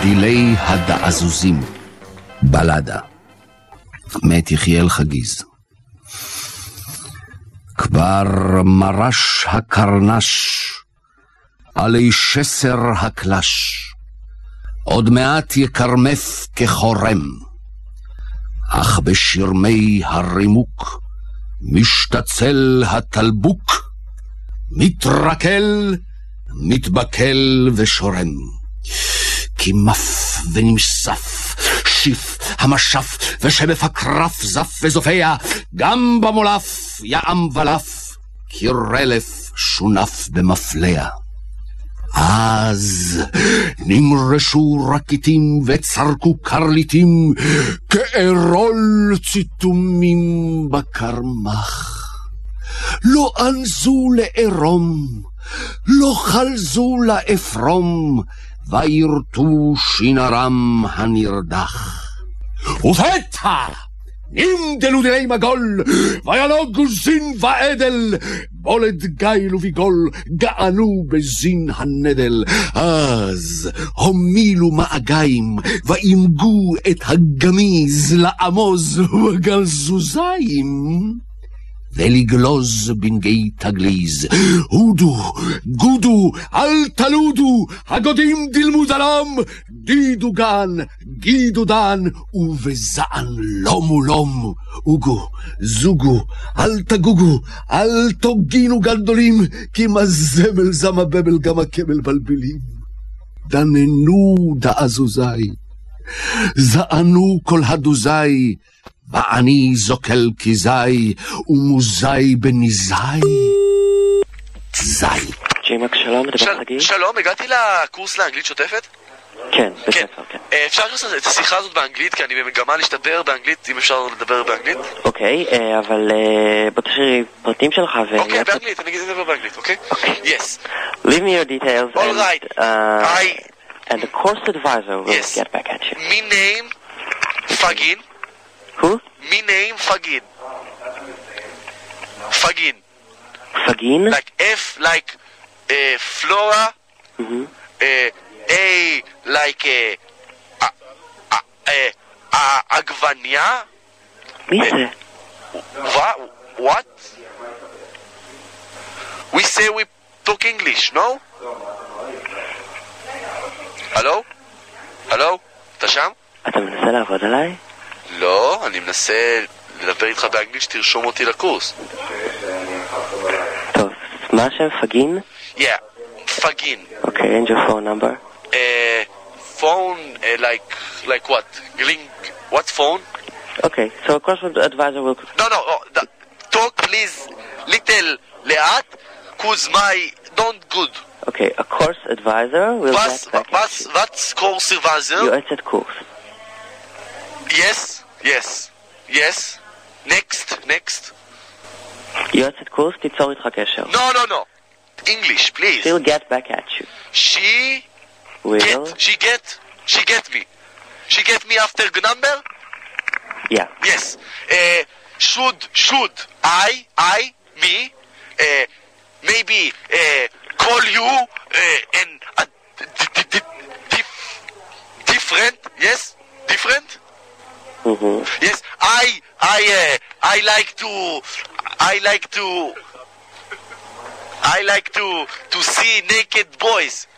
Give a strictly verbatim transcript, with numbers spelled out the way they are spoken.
דילי הדעזוזים, בלדה, מאת יחיאל חגיז. כבר מרש הקרנש, עלי שסר הקלש, עוד מעט יקרמף כחורם, אך בשרמי הרימוק, משתצל התלבוק, מתרקל, מתבקל ושורם. כי מף ונמסף, שיף המשף, ושבף הקרף זף וזופע, גם במולף יעם ולף, כרלף שונף במפלע. אז נמרשו רקיטים וצרקו קרליטים, כארול ציתומים בקרמח. לא אנזו לערום, לא חלזו לאפרום, וירטו שינרם הנרדח. ופתע נמדלו דיני מגול, וינוגו זין ועדל, בולד גיל וביגול, גענו בזין הנדל. אז הומילו מאגיים, ואימגו את הגמיז לעמוז בגזוזיים, ולגלוז בנגי תגליז. הודו, גודו, אל תלודו, הגודים דילמו זלם, דידו גן, גידו דן, ובזען לום ולום. אוגו, זוגו, אל תגוגו, אל תוגינו גדולים, כי מזמל זמה בבל גם הכבל בלבלים. דננו דעזוזי, זענו כל הדוזי, ואני זוקל כזי, ומוזי בניזי. זי. ג'ימק, שלום, מדבר חגי. שלום, הגעתי לקורס לאנגלית שוטפת? כן, בספר, כן. אפשר לעשות את השיחה הזאת באנגלית, כי אני במגמה להשתפר באנגלית, אם אפשר לדבר באנגלית? אוקיי, אבל בוא תשאיר פרטים שלך ו... אוקיי, באנגלית, אני אגיד לדבר באנגלית, אוקיי? אוקיי. Yes. Leave me your details. All right. I... And the course advisor will Yes. get back at you. Me name, Fagin. Who? Me name, Fagin. Fagin. Fagin? Like F, like uh, Flora. Mm-hmm. Uh, A, like uh, uh, uh, uh, Agvania. מי זה? What? What? We say we talk English, no? הלו? הלו? אתה שם? אתה מנסה לעבוד עליי? לא, אני מנסה לדבר איתך באנגלית שתרשום אותי לקורס. טוב, מה השם? פגין? Yeah, Fagin. Okay, and your phone number? Uh, phone, uh, like, like what? Link, what phone? Okay, so a course advisor will... No, no, oh, the, talk please little לאט, cause my don't good. Okay, a course advisor will What's, get back what's, at you. what's course advisor? יועצת קורס. Yes, yes, yes. Next, next. יועצת קורס, תיצור איתך קשר. No, no, no. English, please. She'll get back at you. She Will? get, she get, she get me. She get me after number? Yeah. Yes. Uh, should, should I, I, me, uh, maybe uh, call you uh, and uh, d- d- d- dif- different? Yes, different. Mm-hmm. Yes, I, I, uh, I like to, I like to, I like to to see naked boys.